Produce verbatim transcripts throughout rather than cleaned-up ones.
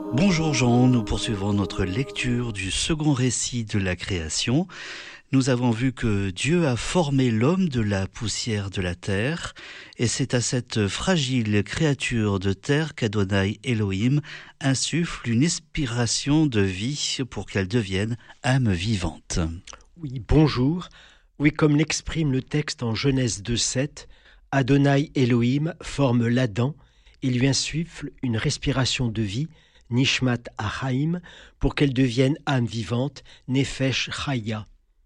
Bonjour Jean, nous poursuivons notre lecture du second récit de la création. Nous avons vu que Dieu a formé l'homme de la poussière de la terre, et c'est à cette fragile créature de terre qu'Adonai Elohim insuffle une inspiration de vie pour qu'elle devienne âme vivante. Oui, bonjour. Oui, comme l'exprime le texte en Genèse deux sept, Adonai Elohim forme l'Adam et lui insuffle une respiration de vie, Nishmat Achaim, pour qu'elle devienne âme vivante, Nefesh Chaya.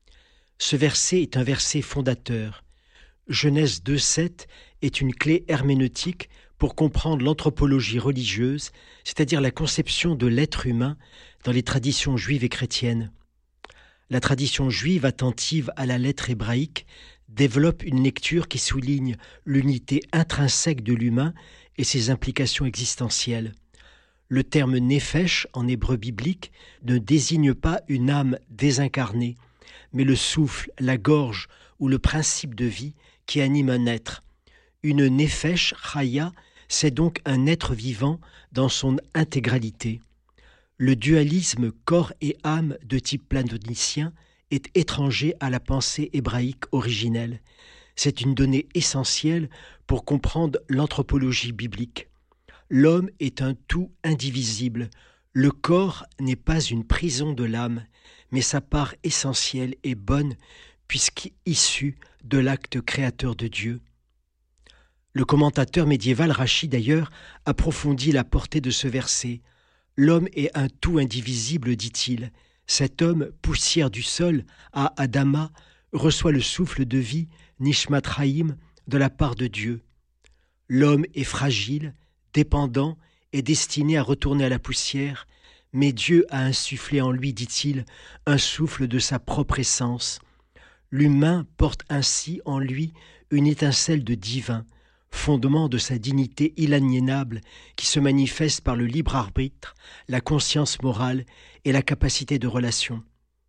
Ce verset est un verset fondateur. Genèse deux sept est une clé herméneutique pour comprendre l'anthropologie religieuse, c'est-à-dire la conception de l'être humain dans les traditions juives et chrétiennes. La tradition juive attentive à la lettre hébraïque développe une lecture qui souligne l'unité intrinsèque de l'humain et ses implications existentielles. Le terme « nefesh » en hébreu biblique ne désigne pas une âme désincarnée, mais le souffle, la gorge ou le principe de vie qui anime un être. Une nefesh chaya, c'est donc un être vivant dans son intégralité. Le dualisme corps et âme de type platonicien est étranger à la pensée hébraïque originelle. C'est une donnée essentielle pour comprendre l'anthropologie biblique. L'homme est un tout indivisible. Le corps n'est pas une prison de l'âme, mais sa part essentielle est bonne puisqu'issue de l'acte créateur de Dieu. Le commentateur médiéval Rachi d'ailleurs approfondit la portée de ce verset. L'homme est un tout indivisible, dit-il. Cet homme, poussière du sol, à Adama, reçoit le souffle de vie, Nishmat Chaim, de la part de Dieu. L'homme est fragile, dépendant et destiné à retourner à la poussière, mais Dieu a insufflé en lui, dit-il, un souffle de sa propre essence. L'humain porte ainsi en lui une étincelle de divin, fondement de sa dignité inaliénable qui se manifeste par le libre arbitre, la conscience morale et la capacité de relation.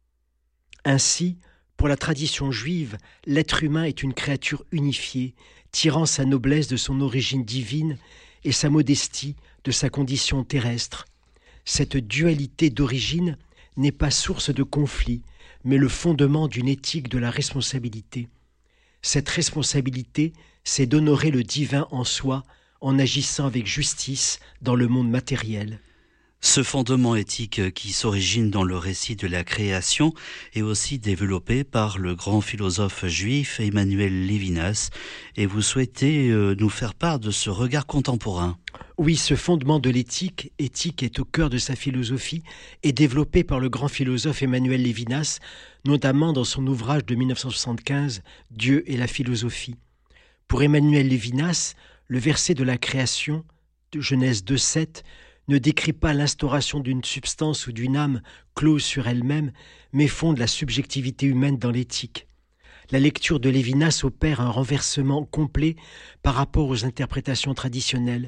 Ainsi, pour la tradition juive, l'être humain est une créature unifiée, tirant sa noblesse de son origine divine et sa modestie de sa condition terrestre. Cette dualité d'origine n'est pas source de conflit, mais le fondement d'une éthique de la responsabilité. Cette responsabilité, c'est d'honorer le divin en soi en agissant avec justice dans le monde matériel. Ce fondement éthique qui s'origine dans le récit de la création est aussi développé par le grand philosophe juif Emmanuel Levinas, et vous souhaitez nous faire part de ce regard contemporain. Oui, ce fondement de l'éthique, éthique est au cœur de sa philosophie, est développé par le grand philosophe Emmanuel Levinas, notamment dans son ouvrage de dix-neuf cent soixante-quinze, Dieu et la philosophie. Pour Emmanuel Levinas, le verset de la création, de Genèse deux sept, ne décrit pas l'instauration d'une substance ou d'une âme close sur elle-même, mais fonde la subjectivité humaine dans l'éthique. La lecture de Levinas opère un renversement complet par rapport aux interprétations traditionnelles.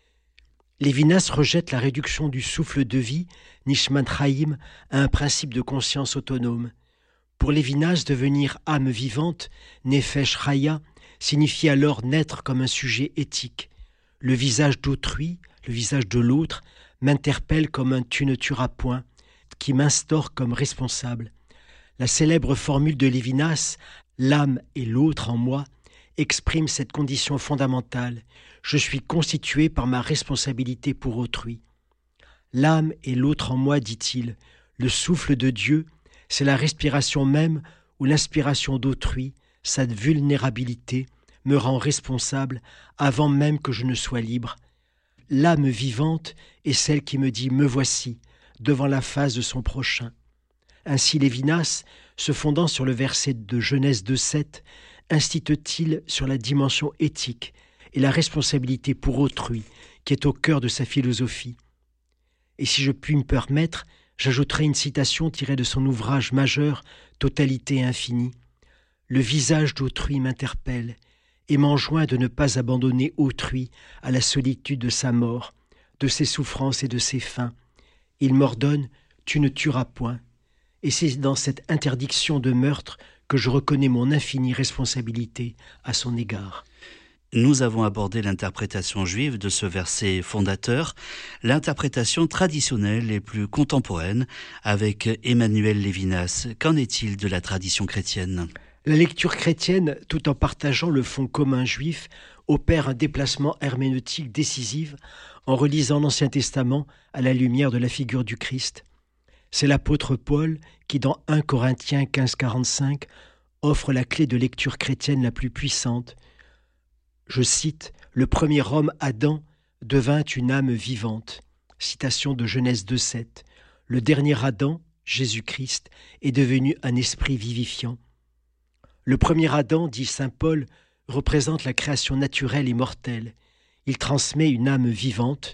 Levinas rejette la réduction du souffle de vie, Nishmat Chaim, à un principe de conscience autonome. Pour Levinas, devenir âme vivante, Nefesh Chaya, signifie alors naître comme un sujet éthique. Le visage d'autrui, le visage de l'autre, m'interpelle comme un « tu ne tueras point » qui m'instaure comme responsable. La célèbre formule de Levinas, « l'âme et l'autre en moi », exprime cette condition fondamentale. Je suis constitué par ma responsabilité pour autrui. L'âme et l'autre en moi, dit-il, le souffle de Dieu, c'est la respiration même ou l'inspiration d'autrui, sa vulnérabilité, me rend responsable avant même que je ne sois libre. L'âme vivante est celle qui me dit « me voici » devant la face de son prochain. Ainsi Levinas, se fondant sur le verset de Genèse deux sept, institue-t-il sur la dimension éthique et la responsabilité pour autrui qui est au cœur de sa philosophie. Et si je puis me permettre, j'ajouterai une citation tirée de son ouvrage majeur « Totalité infinie ». Le visage d'autrui m'interpelle et m'enjoint de ne pas abandonner autrui à la solitude de sa mort, de ses souffrances et de ses fins. Il m'ordonne « tu ne tueras point ». Et c'est dans cette interdiction de meurtre que je reconnais mon infinie responsabilité à son égard. Nous avons abordé l'interprétation juive de ce verset fondateur, l'interprétation traditionnelle et plus contemporaine avec Emmanuel Lévinas. Qu'en est-il de la tradition chrétienne ? La lecture chrétienne, tout en partageant le fond commun juif, opère un déplacement herméneutique décisif en relisant l'Ancien Testament à la lumière de la figure du Christ. C'est l'apôtre Paul qui, dans premier Corinthiens quinze quarante-cinq, offre la clé de lecture chrétienne la plus puissante. Je cite, « Le premier homme, Adam, devint une âme vivante ». Citation de Genèse deux sept. Le dernier Adam, Jésus-Christ, est devenu un esprit vivifiant. Le premier Adam, dit saint Paul, représente la création naturelle et mortelle. Il transmet une âme vivante,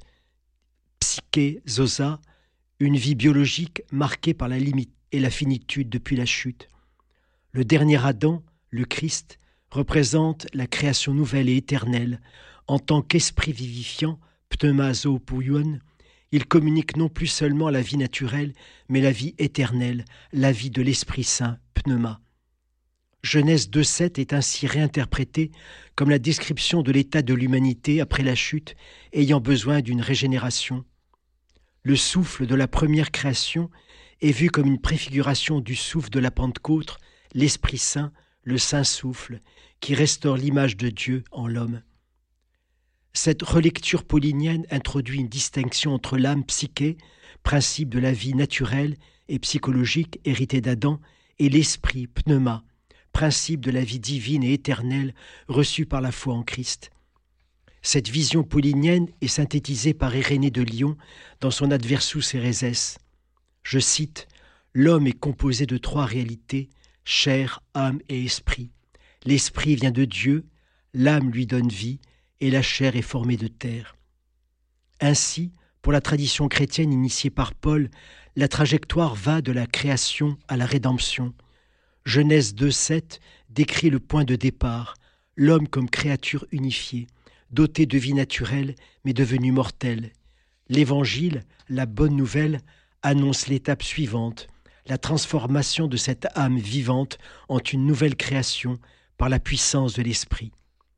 psyché, zosa, une vie biologique marquée par la limite et la finitude depuis la chute. Le dernier Adam, le Christ, représente la création nouvelle et éternelle. En tant qu'esprit vivifiant, pneumazo pouion, il communique non plus seulement la vie naturelle, mais la vie éternelle, la vie de l'Esprit Saint, pneuma. Genèse deux sept est ainsi réinterprétée comme la description de l'état de l'humanité après la chute, ayant besoin d'une régénération. Le souffle de la première création est vu comme une préfiguration du souffle de la Pentecôte, l'Esprit Saint, le Saint-Souffle, qui restaure l'image de Dieu en l'homme. Cette relecture paulinienne introduit une distinction entre l'âme psyché, principe de la vie naturelle et psychologique héritée d'Adam, et l'esprit pneuma, principe de la vie divine et éternelle reçue par la foi en Christ. Cette vision paulinienne est synthétisée par Irénée de Lyon dans son Adversus Héréses. Je cite, « L'homme est composé de trois réalités, chair, âme et esprit. L'esprit vient de Dieu, l'âme lui donne vie, et la chair est formée de terre. » Ainsi, pour la tradition chrétienne initiée par Paul, la trajectoire va de la création à la rédemption. Genèse deux sept décrit le point de départ, l'homme comme créature unifiée, doté de vie naturelle, mais devenu mortel. L'Évangile, la bonne nouvelle, annonce l'étape suivante, la transformation de cette âme vivante en une nouvelle création par la puissance de l'Esprit.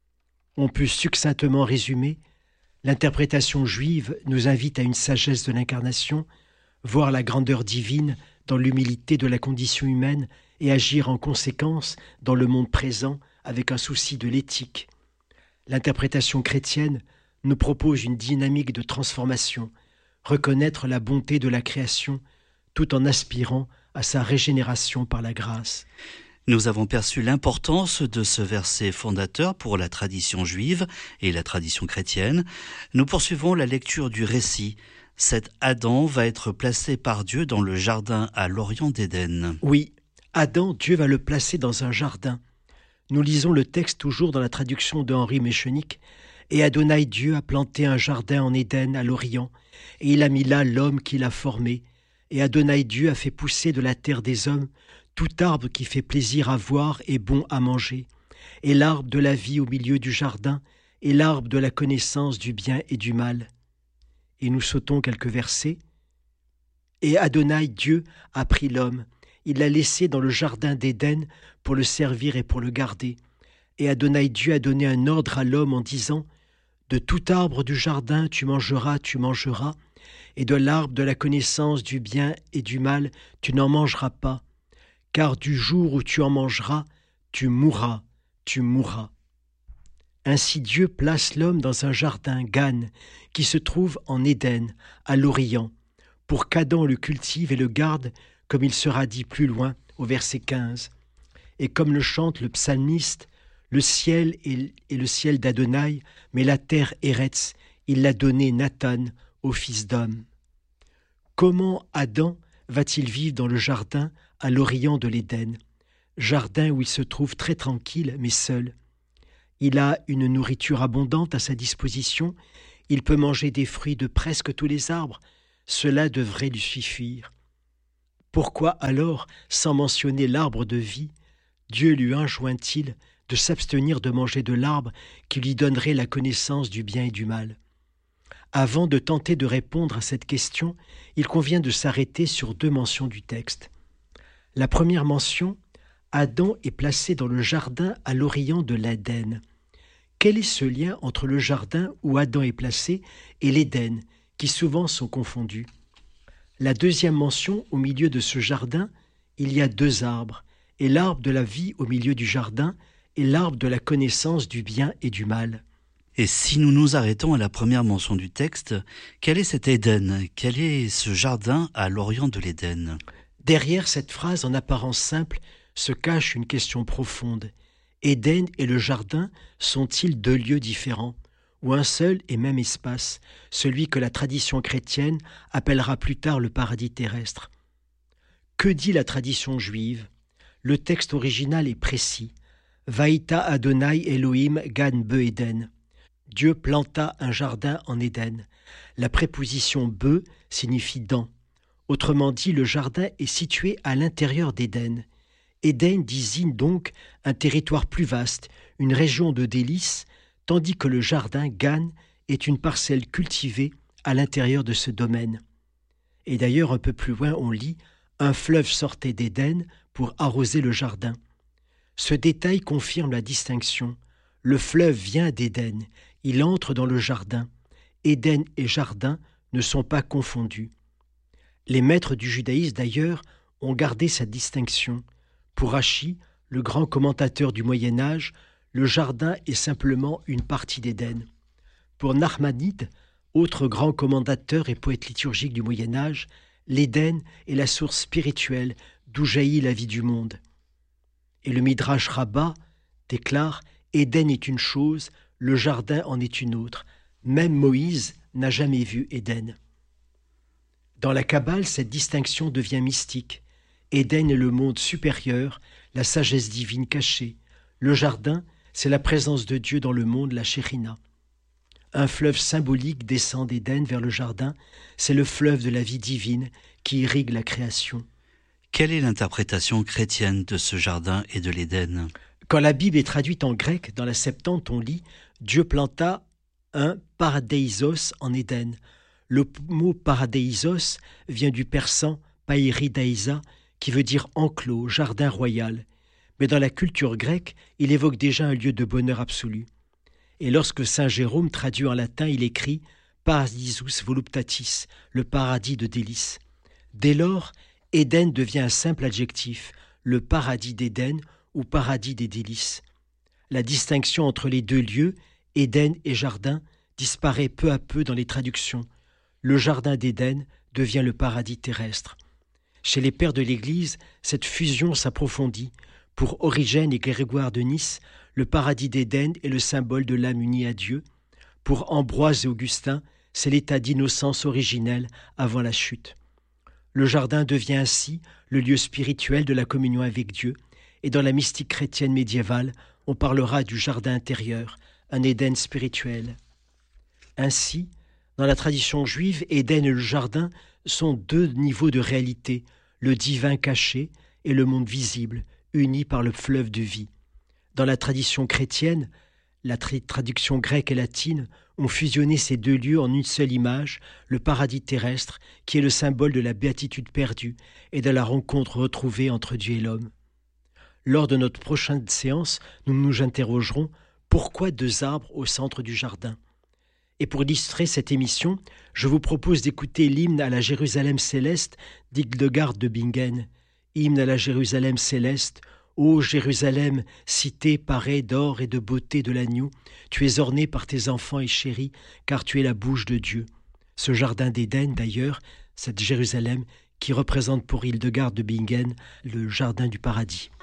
On peut succinctement résumer, l'interprétation juive nous invite à une sagesse de l'incarnation, voir la grandeur divine dans l'humilité de la condition humaine et agir en conséquence dans le monde présent avec un souci de l'éthique. L'interprétation chrétienne nous propose une dynamique de transformation, reconnaître la bonté de la création tout en aspirant à sa régénération par la grâce. Nous avons perçu l'importance de ce verset fondateur pour la tradition juive et la tradition chrétienne. Nous poursuivons la lecture du récit. Cet Adam va être placé par Dieu dans le jardin à l'orient d'Éden. Oui, Adam, Dieu va le placer dans un jardin. Nous lisons le texte toujours dans la traduction de Henri Méchenic. « Et Adonai Dieu a planté un jardin en Éden à l'Orient, et il a mis là l'homme qu'il a formé. Et Adonai Dieu a fait pousser de la terre des hommes tout arbre qui fait plaisir à voir et bon à manger, et l'arbre de la vie au milieu du jardin, et l'arbre de la connaissance du bien et du mal. » Et nous sautons quelques versets. « Et Adonai Dieu a pris l'homme, il l'a laissé dans le jardin d'Éden pour le servir et pour le garder. Et Adonai Dieu a donné un ordre à l'homme en disant « De tout arbre du jardin tu mangeras, tu mangeras, et de l'arbre de la connaissance du bien et du mal tu n'en mangeras pas, car du jour où tu en mangeras, tu mourras, tu mourras. » Ainsi Dieu place l'homme dans un jardin, Gan, qui se trouve en Éden, à l'Orient, pour qu'Adam le cultive et le garde, comme il sera dit plus loin au verset quinze. Et comme le chante le psalmiste, le ciel est le ciel d'Adonai, mais la terre Eretz, il l'a donné Nathan au fils d'homme. Comment Adam va-t-il vivre dans le jardin à l'orient de l'Éden, jardin où il se trouve très tranquille mais seul? Il a une nourriture abondante à sa disposition, il peut manger des fruits de presque tous les arbres, cela devrait lui suffire. Pourquoi alors, sans mentionner l'arbre de vie, Dieu lui enjoint-il de s'abstenir de manger de l'arbre qui lui donnerait la connaissance du bien et du mal? Avant de tenter de répondre à cette question, il convient de s'arrêter sur deux mentions du texte. La première mention, Adam est placé dans le jardin à l'orient de l'Éden. Quel est ce lien entre le jardin où Adam est placé et l'Éden, qui souvent sont confondus? La deuxième mention, au milieu de ce jardin, il y a deux arbres, et l'arbre de la vie au milieu du jardin et l'arbre de la connaissance du bien et du mal. Et si nous nous arrêtons à la première mention du texte, quel est cet Éden? Quel est ce jardin à l'orient de l'Éden? Derrière cette phrase en apparence simple se cache une question profonde. Éden et le jardin sont-ils deux lieux différents, ou un seul et même espace, celui que la tradition chrétienne appellera plus tard le paradis terrestre? Que dit la tradition juive? Le texte original est précis. Vaïta Adonai Elohim gan be-Éden. Dieu planta un jardin en Éden. La préposition be signifie dans. Autrement dit, le jardin est situé à l'intérieur d'Éden. Éden désigne donc un territoire plus vaste, une région de délices, tandis que le jardin Gan est une parcelle cultivée à l'intérieur de ce domaine. Et d'ailleurs, un peu plus loin, on lit « Un fleuve sortait d'Éden pour arroser le jardin ». Ce détail confirme la distinction. Le fleuve vient d'Éden, il entre dans le jardin. Éden et jardin ne sont pas confondus. Les maîtres du judaïsme, d'ailleurs, ont gardé cette distinction. Pour Rachi, le grand commentateur du Moyen-Âge, le jardin est simplement une partie d'Éden. Pour Nachmanide, autre grand commentateur et poète liturgique du Moyen-Âge, l'Éden est la source spirituelle d'où jaillit la vie du monde. Et le Midrash Rabbah déclare « Éden est une chose, le jardin en est une autre. Même Moïse n'a jamais vu Éden. » Dans la Kabbale, cette distinction devient mystique. Éden est le monde supérieur, la sagesse divine cachée. Le jardin, c'est la présence de Dieu dans le monde, la Shérina. Un fleuve symbolique descend d'Éden vers le jardin, c'est le fleuve de la vie divine qui irrigue la création. Quelle est l'interprétation chrétienne de ce jardin et de l'Éden? Quand la Bible est traduite en grec, dans la Septante, on lit « Dieu planta un paradeisos en Éden ». Le mot paradeisos vient du persan païridaïsa, qui veut dire enclos, jardin royal. Mais dans la culture grecque, il évoque déjà un lieu de bonheur absolu. Et lorsque saint Jérôme traduit en latin, il écrit « Paradisus voluptatis », le paradis de délices. Dès lors, Éden devient un simple adjectif, le paradis d'Éden ou paradis des délices. La distinction entre les deux lieux, Éden et jardin, disparaît peu à peu dans les traductions. Le jardin d'Éden devient le paradis terrestre. Chez les pères de l'Église, cette fusion s'approfondit. Pour Origène et Grégoire de Nice, le paradis d'Éden est le symbole de l'âme unie à Dieu. Pour Ambroise et Augustin, c'est l'état d'innocence originelle avant la chute. Le jardin devient ainsi le lieu spirituel de la communion avec Dieu, et dans la mystique chrétienne médiévale, on parlera du jardin intérieur, un Éden spirituel. Ainsi, dans la tradition juive, Éden et le jardin sont deux niveaux de réalité, le divin caché et le monde visible, unis par le fleuve de vie. Dans la tradition chrétienne, la tra- traduction grecque et latine ont fusionné ces deux lieux en une seule image, le paradis terrestre, qui est le symbole de la béatitude perdue et de la rencontre retrouvée entre Dieu et l'homme. Lors de notre prochaine séance, nous nous interrogerons « Pourquoi deux arbres au centre du jardin ?» Et pour illustrer cette émission, je vous propose d'écouter l'hymne à la Jérusalem céleste d'Hildegard de Bingen. Hymne à la Jérusalem céleste, ô Jérusalem, cité parée d'or et de beauté de l'agneau, tu es ornée par tes enfants et chérie, car tu es la bouche de Dieu. Ce jardin d'Éden, d'ailleurs, cette Jérusalem, qui représente pour Hildegard de Bingen le jardin du paradis.